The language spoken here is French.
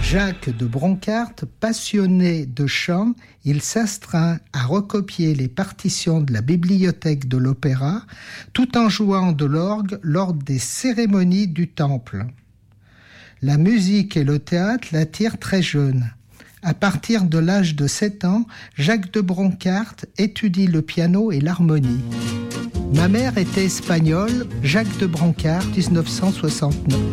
Jacques de Bronckart, passionné de chant, il s'astreint à recopier les partitions de la bibliothèque de l'opéra tout en jouant de l'orgue lors des cérémonies du temple. La musique et le théâtre l'attirent très jeune. À partir de l'âge de 7 ans, Jacques de Bronckart étudie le piano et l'harmonie. Ma mère était espagnole, Jacques de Bronckart, 1969.